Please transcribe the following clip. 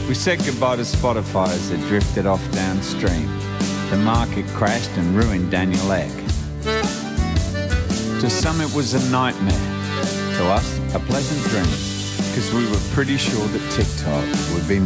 We said goodbye to Spotify as it drifted off downstream. The market crashed and ruined Daniel Ek. To some it was a nightmare. To us, a pleasant dream. Because we were pretty sure that TikTok would be